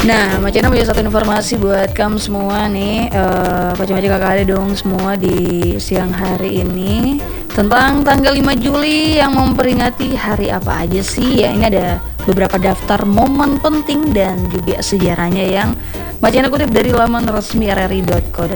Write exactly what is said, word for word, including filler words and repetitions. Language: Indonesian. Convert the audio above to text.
Nah, Macena punya satu informasi buat kamu semua nih, uh, Pace-pace kakak ada dong semua di siang hari ini tentang tanggal lima Juli yang memperingati hari apa aja sih ya. Ini ada beberapa daftar momen penting dan juga sejarahnya yang Macena kutip dari laman resmi r r i dot co dot